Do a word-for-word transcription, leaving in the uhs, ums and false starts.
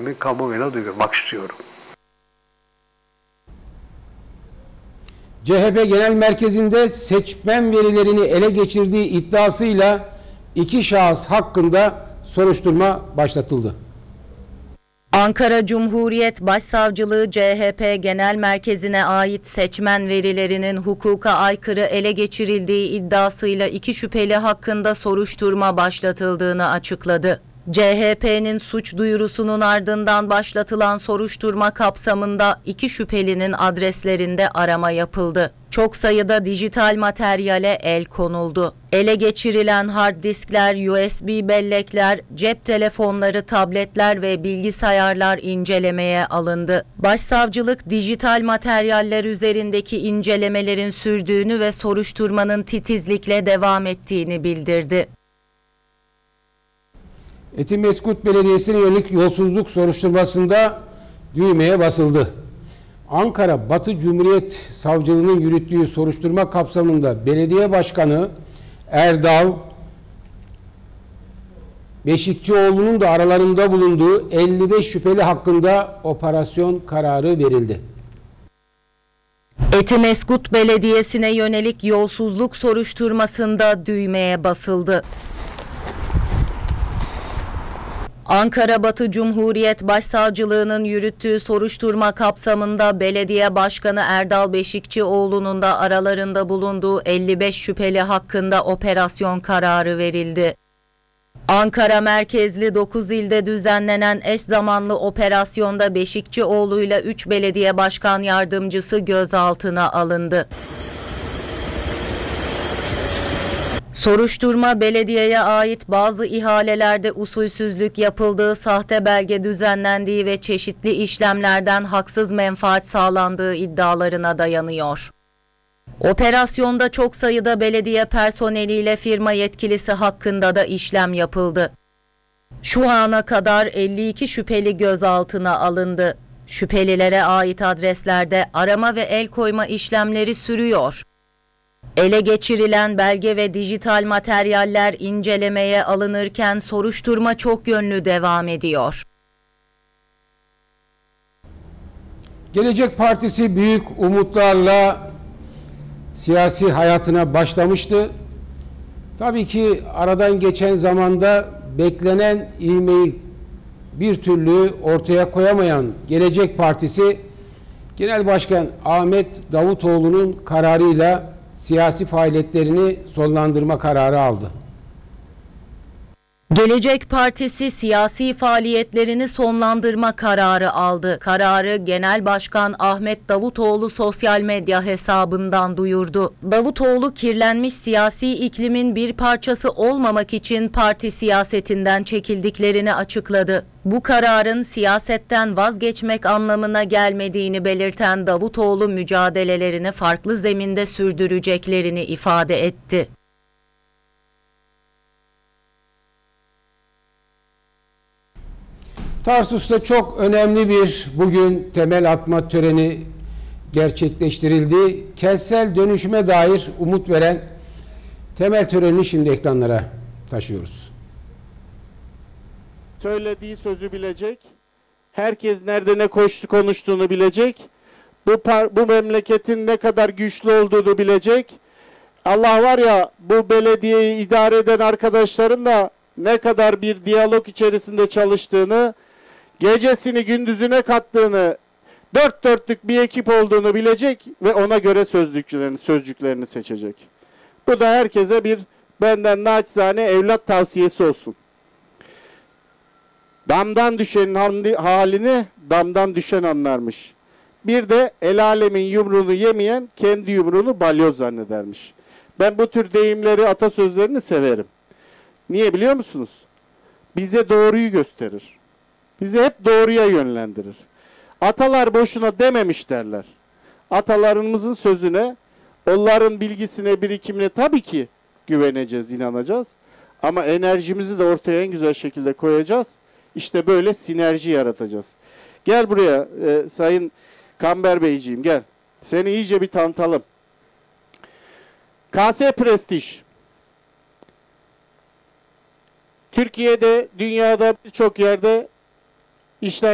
görüşlerimi kamuoyuna duyurmak istiyorum. C H P Genel Merkezi'nde seçmen verilerini ele geçirdiği iddiasıyla iki şahıs hakkında soruşturma başlatıldı. Ankara Cumhuriyet Başsavcılığı C H P Genel Merkezi'ne ait seçmen verilerinin hukuka aykırı ele geçirildiği iddiasıyla iki şüpheli hakkında soruşturma başlatıldığını açıkladı. C H P'nin suç duyurusunun ardından başlatılan soruşturma kapsamında iki şüphelinin adreslerinde arama yapıldı. Çok sayıda dijital materyale el konuldu. Ele geçirilen hard diskler, U S B bellekler, cep telefonları, tabletler ve bilgisayarlar incelemeye alındı. Başsavcılık dijital materyaller üzerindeki incelemelerin sürdüğünü ve soruşturmanın titizlikle devam ettiğini bildirdi. Etimeskut Belediyesi'ne yönelik yolsuzluk soruşturmasında düğmeye basıldı. Ankara Batı Cumhuriyet Savcılığı'nın yürüttüğü soruşturma kapsamında Belediye Başkanı Erdal Beşikçioğlu'nun da aralarında bulunduğu elli beş şüpheli hakkında operasyon kararı verildi. Etimeskut Belediyesi'ne yönelik yolsuzluk soruşturmasında düğmeye basıldı. Ankara Batı Cumhuriyet Başsavcılığı'nın yürüttüğü soruşturma kapsamında Belediye Başkanı Erdal Beşikçioğlu'nun da aralarında bulunduğu elli beş şüpheli hakkında operasyon kararı verildi. Ankara merkezli dokuz ilde düzenlenen eş zamanlı operasyonda Beşikçioğlu'yla üç belediye başkan yardımcısı gözaltına alındı. Soruşturma belediyeye ait bazı ihalelerde usulsüzlük yapıldığı, sahte belge düzenlendiği ve çeşitli işlemlerden haksız menfaat sağlandığı iddialarına dayanıyor. Operasyonda çok sayıda belediye personeliyle firma yetkilisi hakkında da işlem yapıldı. Şu ana kadar elli iki şüpheli gözaltına alındı. Şüphelilere ait adreslerde arama ve el koyma işlemleri sürüyor. Ele geçirilen belge ve dijital materyaller incelemeye alınırken soruşturma çok yönlü devam ediyor. Gelecek Partisi büyük umutlarla siyasi hayatına başlamıştı. Tabii ki aradan geçen zamanda beklenen ivmeyi bir türlü ortaya koyamayan Gelecek Partisi, Genel Başkan Ahmet Davutoğlu'nun kararıyla siyasi faaliyetlerini sonlandırma kararı aldı. Gelecek Partisi siyasi faaliyetlerini sonlandırma kararı aldı. Kararı Genel Başkan Ahmet Davutoğlu sosyal medya hesabından duyurdu. Davutoğlu kirlenmiş siyasi iklimin bir parçası olmamak için parti siyasetinden çekildiklerini açıkladı. Bu kararın siyasetten vazgeçmek anlamına gelmediğini belirten Davutoğlu mücadelelerini farklı zeminde sürdüreceklerini ifade etti. Tarsus'ta çok önemli bir bugün temel atma töreni gerçekleştirildi. Kentsel dönüşüme dair umut veren temel törenini şimdi ekranlara taşıyoruz. Söylediği sözü bilecek, herkes nerede ne koştu konuştuğunu bilecek, bu, par bu memleketin ne kadar güçlü olduğunu bilecek. Allah var ya, bu belediyeyi idare eden arkadaşların da ne kadar bir diyalog içerisinde çalıştığını, gecesini gündüzüne kattığını, dört dörtlük bir ekip olduğunu bilecek ve ona göre sözcüklerini, sözcüklerini seçecek. Bu da herkese bir benden naçizane evlat tavsiyesi olsun. Damdan düşenin halini damdan düşen anlarmış. Bir de el alemin yumruğunu yemeyen kendi yumruğunu balyoz zannedermiş. Ben bu tür deyimleri, atasözlerini severim. Niye biliyor musunuz? Bize doğruyu gösterir. Bizi hep doğruya yönlendirir. Atalar boşuna dememiş derler. Atalarımızın sözüne, onların bilgisine, birikimine tabii ki güveneceğiz, inanacağız. Ama enerjimizi de ortaya en güzel şekilde koyacağız. İşte böyle sinerji yaratacağız. Gel buraya e, Sayın Kamber Beyciğim, gel. Seni iyice bir tanıtalım. K S Prestij. Türkiye'de, dünyada birçok yerde işler